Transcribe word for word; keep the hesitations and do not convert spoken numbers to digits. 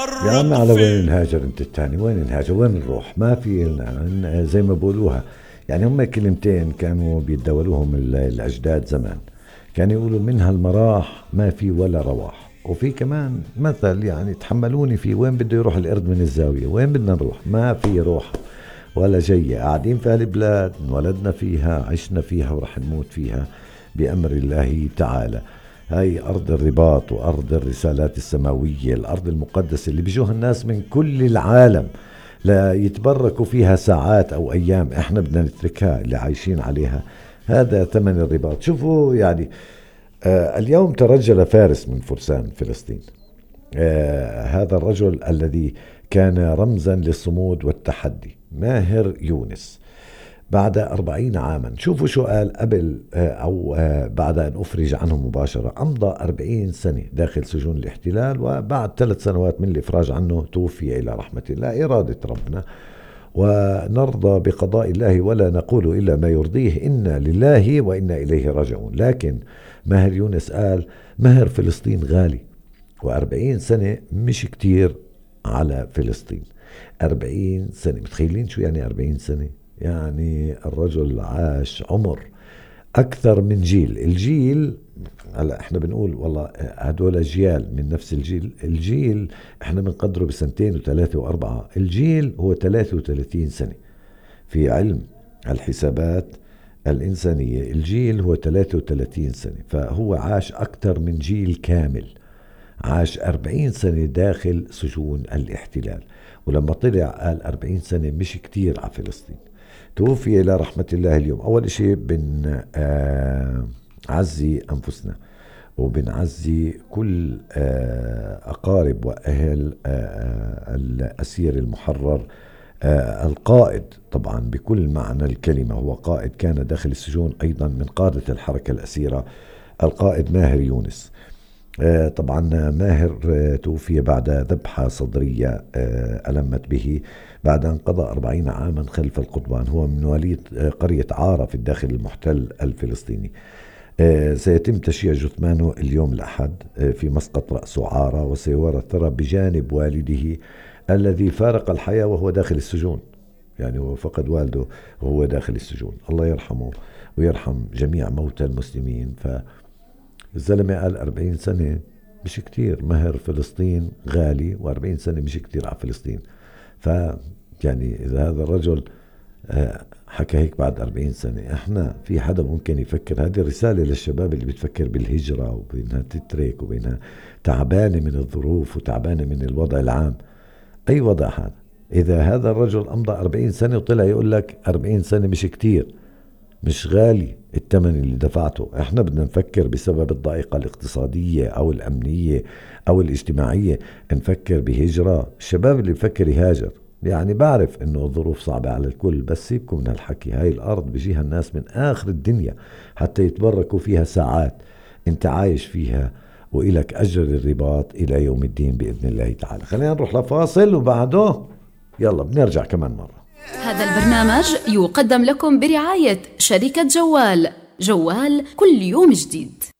يا عم على وين نهاجر انت التاني؟ وين نهاجر؟ وين نروح؟ ما في لنا زي ما بقولوها. يعني هم كلمتين كانوا بيتداولوهم الأجداد زمان، كان يقولوا منها المراح ما في ولا رواح. وفي كمان مثل يعني تحملوني فيه، وين بده يروح القرد من الزاوية؟ وين بدنا نروح؟ ما في روح ولا جاية، قاعدين في هالبلاد، انولدنا فيها، عشنا فيها، ورح نموت فيها بأمر الله تعالى. هاي أرض الرباط وأرض الرسالات السماوية، الأرض المقدسة اللي بيجوها الناس من كل العالم لا يتبركوا فيها ساعات أو أيام، إحنا بدنا نتركها اللي عايشين عليها. هذا ثمن الرباط. شوفوا يعني آه اليوم ترجل فارس من فرسان فلسطين، آه هذا الرجل الذي كان رمزا للصمود والتحدي، ماهر يونس. بعد أربعين عاما، شوفوا شو قال قبل أو بعد أن أفرج عنه مباشرة، أمضى أربعين سنة داخل سجون الاحتلال، وبعد ثلاث سنوات من الإفراج عنه توفي إلى رحمة الله، إرادة ربنا، ونرضى بقضاء الله ولا نقول إلا ما يرضيه، إنا لله وإنا إليه راجعون. لكن ماهر يونس قال مهر فلسطين غالي، وأربعين سنة مش كتير على فلسطين. أربعين سنة، متخيلين شو يعني أربعين سنة؟ يعني الرجل عاش عمر أكثر من جيل. الجيل هلا احنا بنقول والله هدول أجيال من نفس الجيل، الجيل احنا بنقدره بسنتين وثلاثة وأربعة، الجيل هو ثلاثة وثلاثين سنة في علم الحسابات الإنسانية. الجيل هو ثلاثة وثلاثين سنة، فهو عاش أكثر من جيل كامل، عاش أربعين سنة داخل سجون الاحتلال. ولما طلع قال أربعين سنة مش كتير على فلسطين. توفي إلى رحمة الله اليوم. أول شيء بنعزي أنفسنا، وبنعزي كل أقارب وأهل الأسير المحرر، القائد طبعا بكل معنى الكلمة، هو قائد كان داخل السجون أيضا من قادة الحركة الأسيرة، القائد ماهر يونس. طبعا ماهر توفي بعد ذبحة صدرية ألمت به بعد أن قضى أربعين عاما خلف القضبان. هو من مواليد قرية عارة في الداخل المحتل الفلسطيني. سيتم تشييع جثمانه اليوم الأحد في مسقط رأسه عارة، وسيورى ترى بجانب والده الذي فارق الحياة وهو داخل السجون. يعني هو فقد والده وهو داخل السجون، الله يرحمه ويرحم جميع موتى المسلمين. ف الزلمة قال أربعين سنة مش كتير، مهر فلسطين غالي، وأربعين سنة مش كتير على فلسطين. ف يعني إذا هذا الرجل حكى هيك بعد أربعين سنة، إحنا في حدا ممكن يفكر؟ هذه الرسالة للشباب اللي بتفكر بالهجرة وبينها تترك وبينها تعبانة من الظروف وتعبانة من الوضع العام. أي وضع هذا؟ إذا هذا الرجل أمضى أربعين سنة وطلع يقول لك أربعين سنة مش كتير، مش غالي الثمن اللي دفعته. احنا بدنا نفكر بسبب الضائقة الاقتصادية او الامنية او الاجتماعية نفكر بهجرة. الشباب اللي بفكر يهاجر، يعني بعرف انه الظروف صعبة على الكل، بس سيبكم من هالحكي. هاي الارض بيجيها الناس من اخر الدنيا حتى يتبركوا فيها ساعات، انت عايش فيها وإلك اجر الرباط الى يوم الدين باذن الله تعالى. خلينا نروح لفاصل وبعده يلا بنرجع كمان مرة. هذا البرنامج يقدم لكم برعاية شركة جوال. جوال كل يوم جديد.